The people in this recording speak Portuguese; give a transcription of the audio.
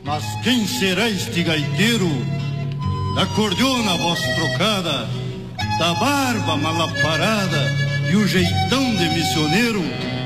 Mas quem será este gaiteiro? Da cordiona a voz trocada, da barba malaparada e o jeitão de missioneiro?